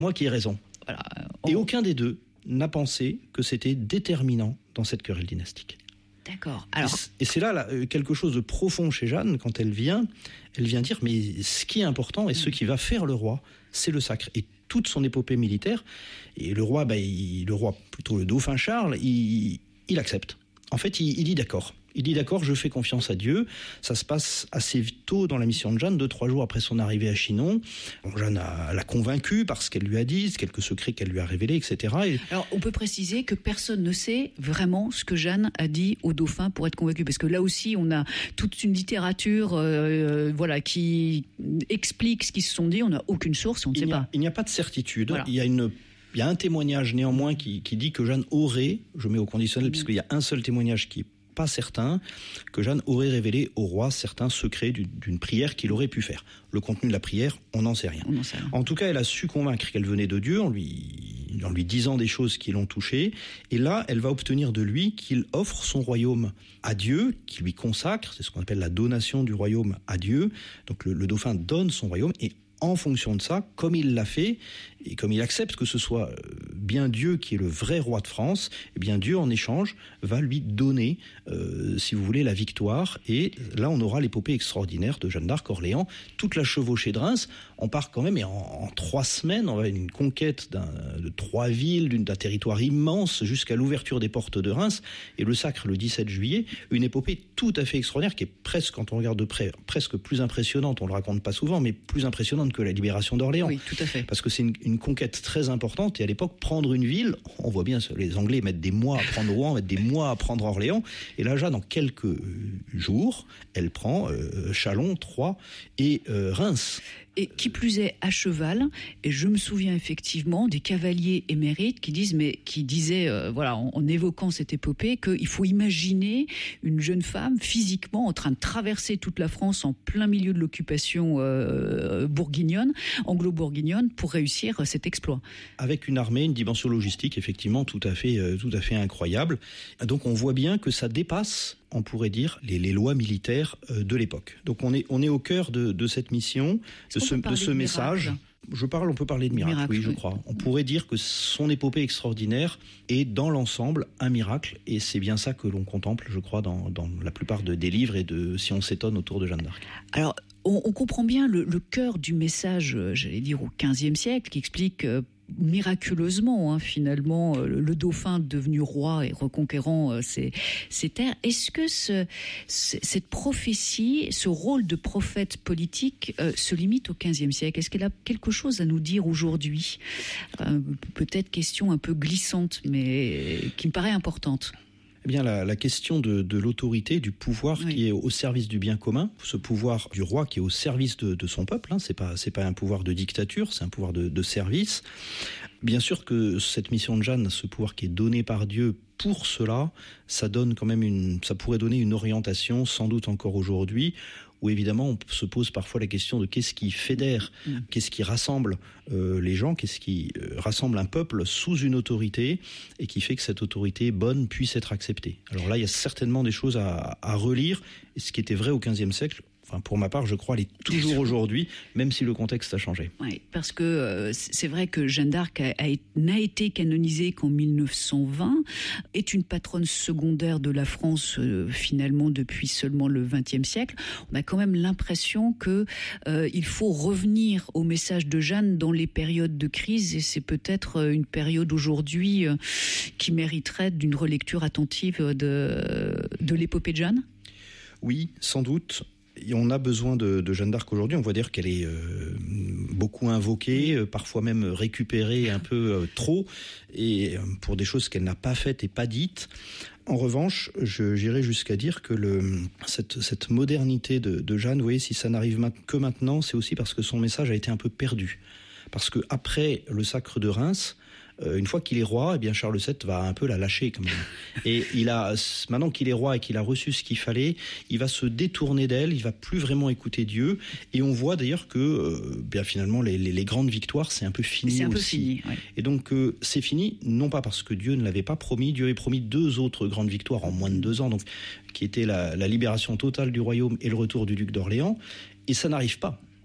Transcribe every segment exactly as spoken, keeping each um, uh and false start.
moi qui ai raison. Voilà. On... Et aucun des deux n'a pensé que c'était déterminant dans cette querelle dynastique. D'accord. Alors... Et c'est là, là quelque chose de profond chez Jeanne, quand elle vient, elle vient dire, mais ce qui est important et ce qui va faire le roi, c'est le sacre. Et toute son épopée militaire, et le roi, bah, il, le roi, plutôt le dauphin Charles, il, il accepte. En fait, il, il dit d'accord. Il dit d'accord, je fais confiance à Dieu. Ça se passe assez tôt dans la mission de Jeanne, deux, trois jours après son arrivée à Chinon. Bon, Jeanne a, l'a convaincue par ce qu'elle lui a dit, quelques secrets qu'elle lui a révélés, et cetera. Et... Alors, on peut préciser que personne ne sait vraiment ce que Jeanne a dit au dauphin pour être convaincu, parce que là aussi, on a toute une littérature, euh, voilà, qui explique ce qu'ils se sont dit. On n'a aucune source, on ne sait pas. Il n'y a pas de certitude. Voilà. Il y a une Il y a un témoignage néanmoins qui, qui dit que Jeanne aurait, je mets au conditionnel, mmh. puisqu'il y a un seul témoignage qui est pas certain, que Jeanne aurait révélé au roi certains secrets d'une, d'une prière qu'il aurait pu faire. Le contenu de la prière, on n'en sait rien. On n'en sait rien. En tout cas, elle a su convaincre qu'elle venait de Dieu en lui, en lui disant des choses qui l'ont touchée. Et là, elle va obtenir de lui qu'il offre son royaume à Dieu, qu'il lui consacre. C'est ce qu'on appelle la donation du royaume à Dieu. Donc le, le dauphin donne son royaume et en fonction de ça, comme il l'a fait, et comme il accepte que ce soit bien Dieu qui est le vrai roi de France, eh bien Dieu, en échange, va lui donner, euh, si vous voulez, la victoire. Et là, on aura l'épopée extraordinaire de Jeanne d'Arc, Orléans, toute la chevauchée de Reims. On part quand même, et en, en trois semaines, on va une conquête d'un, de trois villes, d'un territoire immense, jusqu'à l'ouverture des portes de Reims, et le sacre le dix-sept juillet. Une épopée tout à fait extraordinaire, qui est presque, quand on regarde de près, presque plus impressionnante, on le raconte pas souvent, mais plus impressionnante que la libération d'Orléans. Oui, tout à fait. Parce que c'est une, une conquête très importante, et à l'époque, prendre une ville, on voit bien, les Anglais mettent des mois à prendre Rouen, mettent des mois à prendre Orléans, et là, Jeanne, en quelques jours, elle prend euh, Châlons, Troyes et euh, Reims. Et qui plus est à cheval, et je me souviens effectivement des cavaliers émérites qui disent, mais qui disaient, euh, voilà, en, en évoquant cette épopée, qu'il faut imaginer une jeune femme physiquement en train de traverser toute la France en plein milieu de l'occupation euh, bourguignonne, anglo-bourguignonne, pour réussir cet exploit. Avec une armée, une dimension logistique effectivement tout à fait, euh, tout à fait incroyable. Donc on voit bien que ça dépasse, on pourrait dire, les, les lois militaires euh, de l'époque. Donc on est, on est au cœur de, de cette mission, de ce, de ce de message. Miracle. Je parle, on peut parler de miracle, miracle oui, je oui. crois. On pourrait dire que son épopée extraordinaire est dans l'ensemble un miracle, et c'est bien ça que l'on contemple, je crois, dans, dans la plupart de, des livres et de Si on s'étonne autour de Jeanne d'Arc. Alors, on, on comprend bien le, le cœur du message, j'allais dire au quinzième siècle, qui explique euh, miraculeusement, hein, finalement, euh, le dauphin devenu roi et reconquérant euh, ses, ses terres. Est-ce que ce, ce, cette prophétie, ce rôle de prophète politique euh, se limite au quinzième siècle? Est-ce qu'elle a quelque chose à nous dire aujourd'hui? euh, Peut-être question un peu glissante, mais qui me paraît importante. Eh bien, la, la question de, de l'autorité, du pouvoir oui. qui est au service du bien commun, ce pouvoir du roi qui est au service de, de son peuple, hein, c'est pas, c'est pas un pouvoir de dictature, c'est un pouvoir de, de service. Bien sûr que cette mission de Jeanne, ce pouvoir qui est donné par Dieu pour cela, ça donne quand même une, ça pourrait donner une orientation, sans doute encore aujourd'hui, où évidemment on se pose parfois la question de qu'est-ce qui fédère, mmh. qu'est-ce qui rassemble euh, les gens, qu'est-ce qui euh, rassemble un peuple sous une autorité et qui fait que cette autorité bonne puisse être acceptée. Alors là, il y a certainement des choses à, à relire, et ce qui était vrai au quinzième siècle, enfin pour ma part, je crois, elle est toujours aujourd'hui, même si le contexte a changé. Oui, parce que euh, c'est vrai que Jeanne d'Arc a, a, n'a été canonisée qu'en mille neuf cent vingt, est une patronne secondaire de la France euh, finalement depuis seulement le vingtième siècle. On a quand même l'impression que euh, il faut revenir au message de Jeanne dans les périodes de crise, et c'est peut-être une période aujourd'hui euh, qui mériterait d'une relecture attentive de, de l'épopée de Jeanne. Oui, sans doute. Et on a besoin de, de Jeanne d'Arc aujourd'hui. On voit dire qu'elle est euh, beaucoup invoquée, euh, parfois même récupérée un peu euh, trop, et euh, pour des choses qu'elle n'a pas faites et pas dites. En revanche, je, j'irai jusqu'à dire que le, cette, cette modernité de, de Jeanne, vous voyez, si ça n'arrive ma- que maintenant, c'est aussi parce que son message a été un peu perdu. Parce que après le sacre de Reims, euh, une fois qu'il est roi, eh bien Charles sept va un peu la lâcher quand même. Et il a, maintenant qu'il est roi et qu'il a reçu ce qu'il fallait, il va se détourner d'elle, il va plus vraiment écouter Dieu. Et on voit d'ailleurs que, euh, bien finalement, les, les, les grandes victoires, c'est un peu fini c'est un aussi. Peu fini, ouais. Et donc euh, c'est fini, non pas parce que Dieu ne l'avait pas promis. Dieu avait promis deux autres grandes victoires en moins de deux ans, donc qui étaient la, la libération totale du royaume et le retour du duc d'Orléans. Et ça n'arrive pas.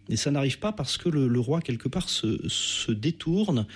Et ça n'arrive pas parce que le, le roi, quelque part, se, se détourne